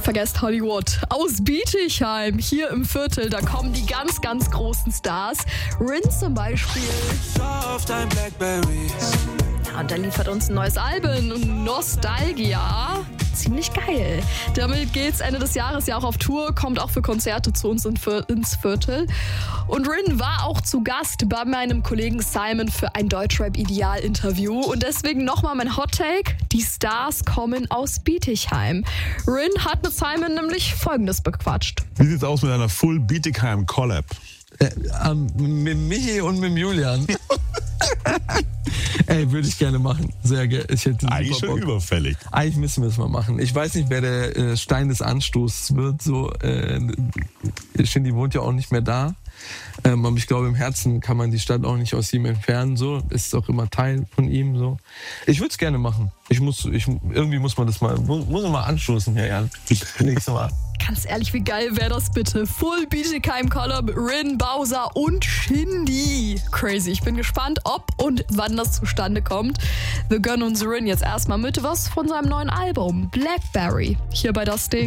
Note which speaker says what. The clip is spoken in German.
Speaker 1: Vergesst Hollywood. Aus Bietigheim, hier im Viertel, da kommen die ganz, ganz großen Stars. Rin zum Beispiel. Ja, und der liefert uns ein neues Album, Nostalgia. Ziemlich geil. Damit geht's Ende des Jahres ja auch auf Tour, kommt auch für Konzerte zu uns ins Viertel. Und Rin war auch zu Gast bei meinem Kollegen Simon für ein Deutschrap-Ideal-Interview. Und deswegen nochmal mein Hot-Take: Die Stars kommen aus Bietigheim. Rin hat mit Simon nämlich Folgendes bequatscht.
Speaker 2: Wie sieht's aus mit einer Full Bietigheim-Collab?
Speaker 3: Mit Michi und mit Julian. Ey, würde ich gerne machen. Sehr gerne.
Speaker 2: Eigentlich schon überfällig.
Speaker 3: Eigentlich müssen wir es mal machen. Ich weiß nicht, wer der Stein des Anstoßes wird. Shindy wohnt ja auch nicht mehr da. Aber ich glaube, im Herzen kann man die Stadt auch nicht aus ihm entfernen. So, ist auch immer Teil von ihm. So, ich würde es gerne machen. Irgendwie muss man das mal anstoßen hier, Jan. Nächstes Mal.
Speaker 1: Ganz ehrlich, wie geil wäre das bitte? Full Bietigheim Collab, Rin, Bowser und Shindy. Crazy. Ich bin gespannt, ob und wann das zustande kommt. Wir gönnen uns Rin jetzt erstmal mit was von seinem neuen Album, Blackberry. Hier bei Das Ding.